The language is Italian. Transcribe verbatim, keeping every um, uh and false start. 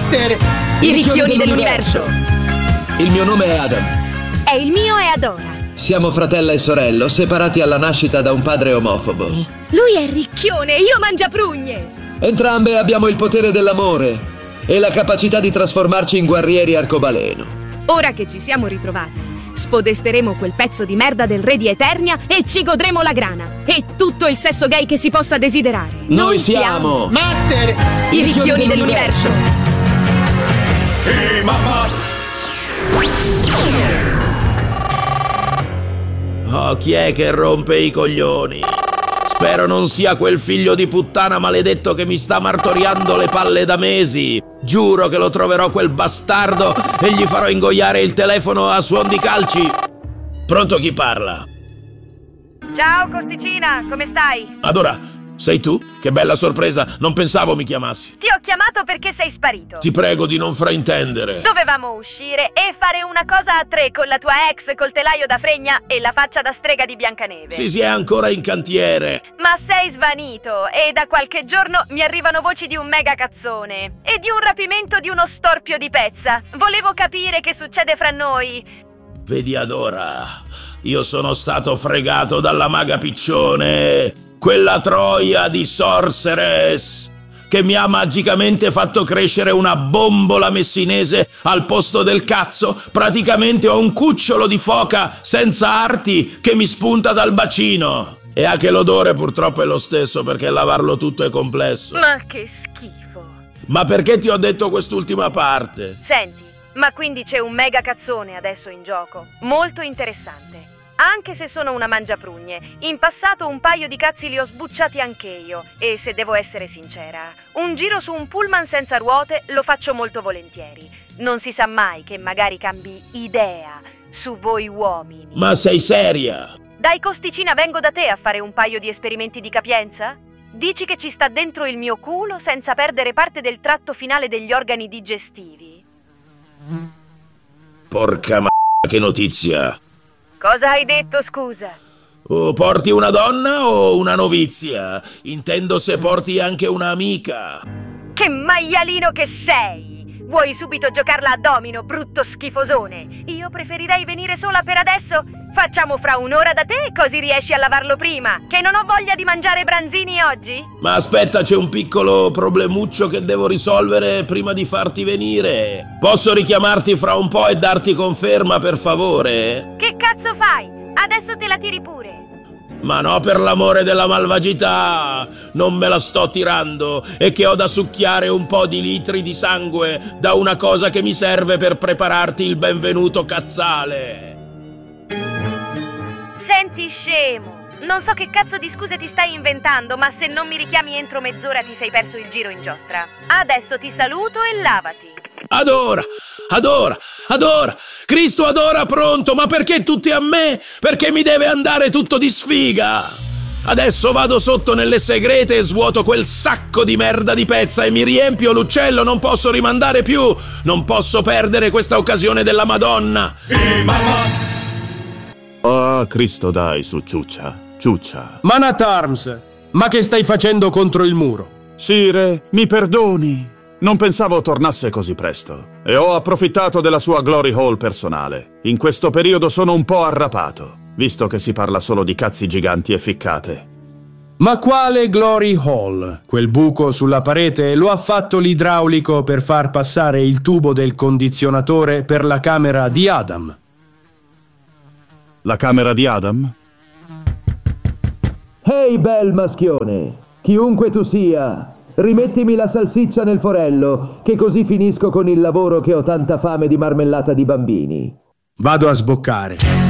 Master! I ricchioni dell'universo! Il mio nome è Adam. E il mio è Adora. Siamo fratello e sorello, separati alla nascita da un padre omofobo. Lui è ricchione, io mangiaprugne! Entrambe abbiamo il potere dell'amore e la capacità di trasformarci in guerrieri arcobaleno. Ora che ci siamo ritrovati, spodesteremo quel pezzo di merda del re di Eternia e ci godremo la grana e tutto il sesso gay che si possa desiderare. Noi, Noi siamo... Master! I, I ricchioni dell'universo! Ehi, mamma! Oh, chi è che rompe i coglioni? Spero non sia quel figlio di puttana maledetto che mi sta martoriando le palle da mesi. Giuro che lo troverò quel bastardo e gli farò ingoiare il telefono a suon di calci. Pronto, chi parla? Ciao Costicina, come stai? Adora, sei tu? Che bella sorpresa, non pensavo mi chiamassi. Ti ho chiamato perché sei sparito. Ti prego di non fraintendere. Dovevamo uscire e fare una cosa a tre con la tua ex col telaio da fregna e la faccia da strega di Biancaneve. Sì, sì, è ancora in cantiere. Ma sei svanito e da qualche giorno mi arrivano voci di un mega cazzone e di un rapimento di uno storpio di pezza. Volevo capire che succede fra noi. Vedi Adora, io sono stato fregato dalla maga piccione, quella troia di Sorceress che mi ha magicamente fatto crescere una bombola messinese al posto del cazzo. Praticamente ho un cucciolo di foca senza arti che mi spunta dal bacino. E anche l'odore purtroppo è lo stesso, perché lavarlo tutto è complesso. Ma che schifo. Ma perché ti ho detto quest'ultima parte? Senti, ma quindi c'è un mega cazzone adesso in gioco, molto interessante. Anche se sono una mangiaprugne, in passato un paio di cazzi li ho sbucciati anche io. E se devo essere sincera, un giro su un pullman senza ruote lo faccio molto volentieri. Non si sa mai che magari cambi idea su voi uomini. Ma sei seria? Dai Costicina, vengo da te a fare un paio di esperimenti di capienza? Dici che ci sta dentro il mio culo senza perdere parte del tratto finale degli organi digestivi? Porca m***a, che notizia! Cosa hai detto, scusa? Oh, porti una donna o una novizia? Intendo se porti anche un'amica. Che maialino che sei! Vuoi subito giocarla a domino, brutto schifosone? Io preferirei venire sola per adesso. Facciamo fra un'ora da te, così riesci a lavarlo prima. Che non ho voglia di mangiare branzini oggi. Ma aspetta, c'è un piccolo problemuccio che devo risolvere prima di farti venire. Posso richiamarti fra un po' e darti conferma, per favore? Che cazzo fai? Adesso te la tiri pure. Ma no, per l'amore della malvagità, non me la sto tirando, è che ho da succhiare un po' di litri di sangue da una cosa che mi serve per prepararti il benvenuto cazzale. Senti scemo, non so che cazzo di scuse ti stai inventando, ma se non mi richiami entro mezz'ora ti sei perso il giro in giostra. Adesso ti saluto e lavati. Adora, Adora, Adora, Cristo Adora pronto, ma perché tutti a me? Perché mi deve andare tutto di sfiga? Adesso vado sotto nelle segrete e svuoto quel sacco di merda di pezza e mi riempio l'uccello, non posso rimandare più, non posso perdere questa occasione della Madonna. Ehi, mamma! Ah, Cristo dai, su ciuccia, ciuccia. Man at Arms, ma che stai facendo contro il muro? Sire, mi perdoni. Non pensavo tornasse così presto e ho approfittato della sua glory hole personale. In questo periodo sono un po' arrapato, visto che si parla solo di cazzi giganti e ficcate. Ma quale glory hole? Quel buco sulla parete lo ha fatto l'idraulico per far passare il tubo del condizionatore per la camera di Adam. La camera di Adam? Ehi, bel maschione, chiunque tu sia, rimettimi la salsiccia nel forello, che così finisco con il lavoro che ho tanta fame di marmellata di bambini. Vado a sboccare.